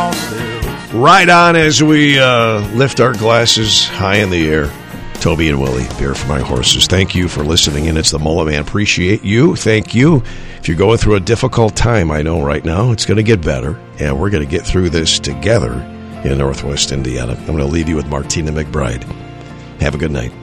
Right on as we lift our glasses high in the air. Toby and Willie, Beer for My Horses. Thank you for listening in. It's the Mullet Man. Appreciate you. Thank you. If you're going through a difficult time, I know right now, it's going to get better, and we're going to get through this together in Northwest Indiana. I'm going to leave you with Martina McBride. Have a good night.